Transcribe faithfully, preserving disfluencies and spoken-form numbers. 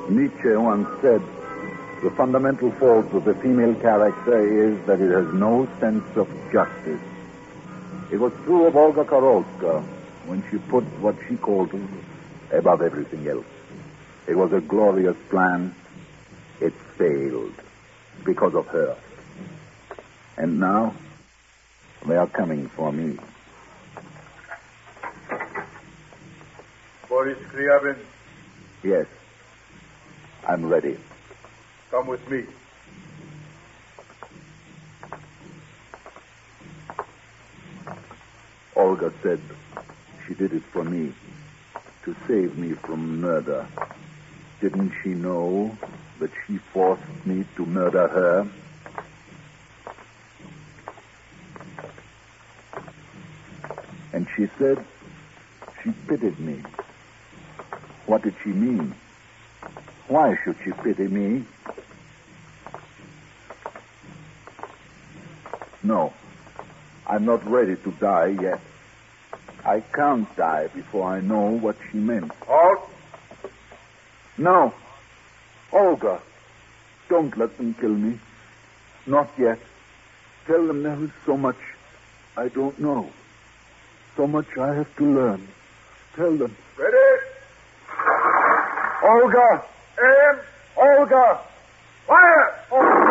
Nietzsche once said, the fundamental fault of the female character is that it has no sense of justice. It was true of Olga Karolska when she put what she called above everything else. It was a glorious plan. It failed because of her. And now, they are coming for me. Boris Kryabin. Yes. I'm ready. Come with me. Olga said she did it for me, to save me from murder. Didn't she know that she forced me to murder her? And she said she pitied me. What did she mean? Why should she pity me? No, I'm not ready to die yet. I can't die before I know what she meant. Halt! No. Olga, don't let them kill me. Not yet. Tell them there is so much I don't know. So much I have to learn. Tell them. Ready? Olga! Aim! Olga! Fire! Olga!